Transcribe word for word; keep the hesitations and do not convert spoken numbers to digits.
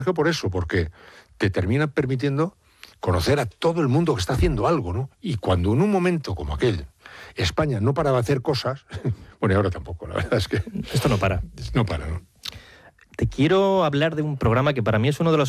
Por eso, porque te termina permitiendo conocer a todo el mundo que está haciendo algo, ¿no? Y cuando en un momento como aquel España no paraba de hacer cosas, bueno, y ahora tampoco, la verdad es que... Esto no para. No para, ¿no? Te quiero hablar de un programa que para mí es uno de los